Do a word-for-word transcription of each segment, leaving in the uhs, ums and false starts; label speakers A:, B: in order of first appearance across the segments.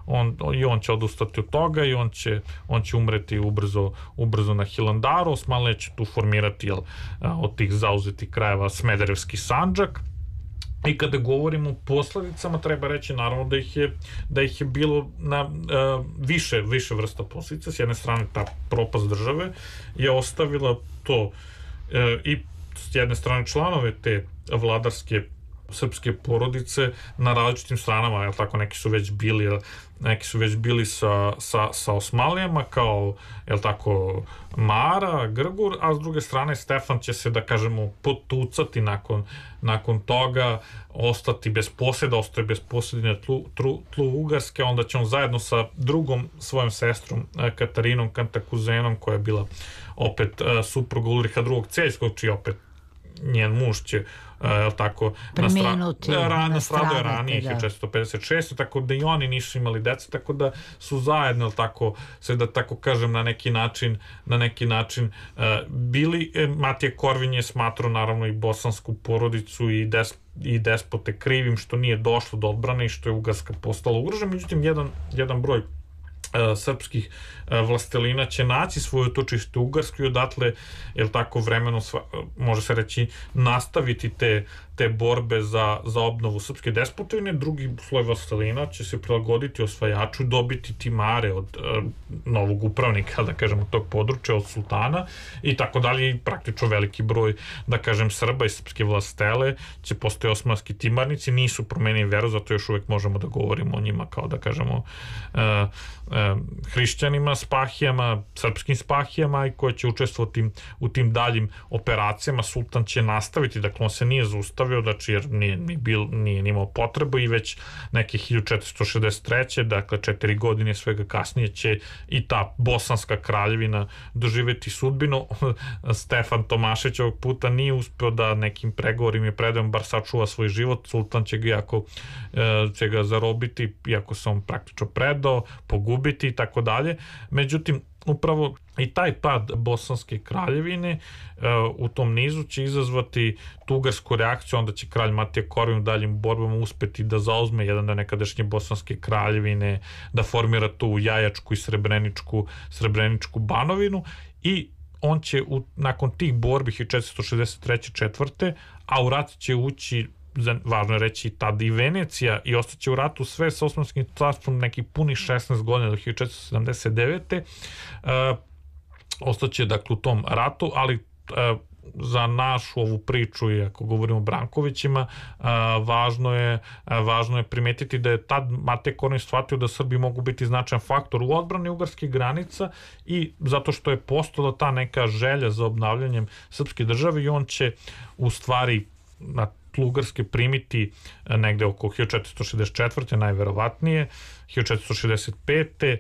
A: on, i on će odustati od toga i on će, on će umreti ubrzo, ubrzo na Hilandaru. Osmanlije će tu formirati, jel, od tih zauzetih krajeva Smederevski Sandžak. I kada govorimo o posledicama, treba reći naravno da ih je, da ih je bilo na uh, više, više vrsta posledica. S jedne strane, ta propast države je ostavila to uh, i s jedne strane članove te vladarske srpske porodice na različitim stranama, jel tako, neki su već bili neki su već bili sa, sa, sa Osmanlijama, kao, jel tako, Mara, Grgur, a s druge strane Stefan će se, da kažemo, potucati nakon, nakon toga, ostati bez posjeda, ostaje bez posjedine tlu, tlu, tlu Ugarske, onda će on zajedno sa drugom svojom sestrom, Katarinom Kantakuzenom, koja je bila opet supruga Ulriha drugog Celjskog, čiji opet njen muž će Uh, tako,
B: preminuti,
A: rano strado je ranije, hiljadu četiristo pedeset šeste. Tako da i oni nisu imali deca, tako da su zajedno, tako se da tako kažem, na neki način na neki način uh, bili. E, Matija Korvin je smatrao naravno i bosansku porodicu i, des, i despote krivim što nije došlo do odbrane i što je Ugarska postala ugrožena. Međutim, jedan, jedan broj Uh, srpskih uh, vlastelina će naći svoje utočište u Ugarskoj i odatle, jel tako, vremeno sva, uh, može se reći nastaviti te, te borbe za, za obnovu srpske despotovine. Drugi sloj vlastelina će se prilagoditi osvajaču, dobiti timare od uh, novog upravnika, da kažemo, tog područja, od sultana i tako dalje. I praktično veliki broj, da kažem, Srba i srpske vlastele će postoje osmanski timarnici, nisu promenili veru, zato još uvek možemo da govorimo o njima kao, da kažemo, uh, hrišćanima, spahijama, srpskim spahijama, i koje će učestvovati u tim daljim operacijama. Sultan će nastaviti, dakle on se nije zaustavio, znači jer nije, nije, bil, nije imao potrebu, i već neke hiljadu četiristo šezdeset treće. dakle četiri godine svega kasnije će i ta bosanska kraljevina doživeti sudbinu. Stefan Tomašeć ovog puta nije uspeo da nekim pregovorima i predajom bar sačuva svoj život. Sultan će ga, iako, će ga zarobiti, iako se on praktično predao, pogubiti i tako dalje. Međutim, upravo i taj pad bosanske kraljevine uh, u tom nizu će izazvati tu ugarsku reakciju. Onda će kralj Matija Korvin u daljim borbama uspeti da zauzme jedan da nekadašnje bosanske kraljevine, da formira tu Jajačku i Srebreničku, Srebreničku banovinu, i on će u, nakon tih borbi hiljadu četiristo šezdeset treće četvrte. a u rat će ući, važno je reći, tad i Venecija, i ostaće u ratu sve sa Osmanskim carstvom nekih punih šesnaest godina do hiljadu četiristo sedamdeset devete. Uh, ostaće dakle u tom ratu, ali uh, za našu ovu priču, i ako govorimo o Brankovićima, uh, važno je, uh, važno je primetiti da je tad Matej Korvin shvatio da Srbi mogu biti značajan faktor u odbrani ugarskih granica, i zato što je postojala ta neka želja za obnavljanjem srpske države, i on će u stvari na tlu Ugarske primiti negde oko hiljadu četiristo šezdeset četvrte najverovatnije, hiljadu četiristo šezdeset pete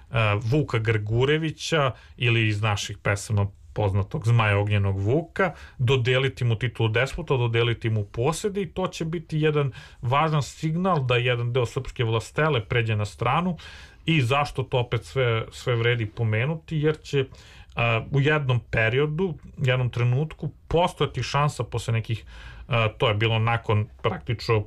A: Vuka Grgurevića, ili iz naših pesama poznatog Zmaja Ognjenog Vuka, dodeliti mu titulu despota, dodeliti mu posede, i to će biti jedan važan signal da jedan deo srpske vlastele pređe na stranu. I zašto to opet sve, sve vredi pomenuti? Jer će Uh, u jednom periodu, jednom trenutku postojati šansa posle nekih, uh, to je bilo nakon praktično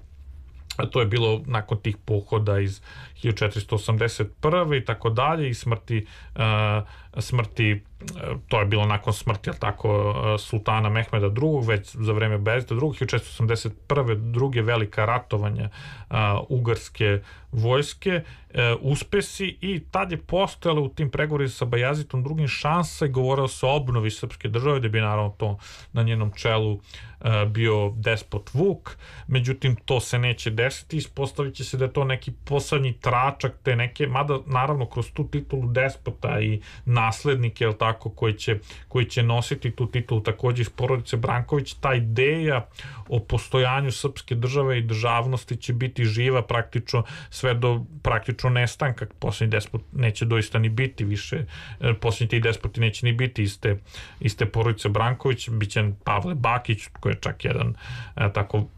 A: to je bilo nakon tih pohoda iz hiljadu četiristo osamdeset prve i tako dalje, i smrti uh, smrti, uh, to je bilo nakon smrti, jel tako, uh, sultana Mehmeda drugog, već za vreme Bejazida drugog, hiljadu četiristo osamdeset prve druge velika ratovanja uh, ugarske vojske, uh, uspesi, i tad je postojalo u tim pregovorima sa Bajazitom drugim šansa, i govorilo se o obnovi srpske države, da bi naravno to na njenom čelu uh, bio despot Vuk. Međutim, to se neće desiti, ispostavit će se da je to neki poslednji tračak te neke, mada naravno kroz tu titulu despota i naslednike, jel tako, koji će, koji će nositi tu titulu takođe iz porodice Branković, ta ideja o postojanju srpske države i državnosti će biti živa praktično sve do praktično nestanka. Poslednji despot neće doista ni biti više, poslednji ti despoti neće ni biti iste, iste porodice Branković, bit će Pavle Bakić, koji je čak jedan e, tako e,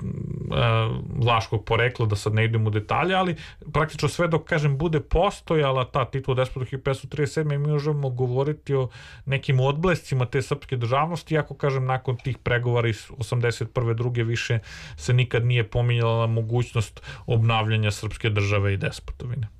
A: vlaškog porekla, da sad ne idem u detalje, ali praktično sve dok, kažem, bude postojala ta titula despota hiljadu petsto trideset sedme mi možemo govoriti o nekim odblescima te srpske državnosti, iako, kažem, nakon tih pregovora iz osamdeset prve druge više se nikad nije pominjala mogućnost obnavljanja srpske države i despotovine.